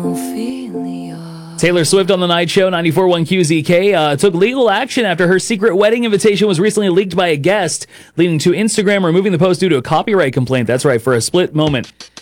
Taylor Swift on The Night Show, 94.1 QZK, took legal action after her secret wedding invitation was recently leaked by a guest, leading to Instagram removing the post due to a copyright complaint. That's right, for a split moment.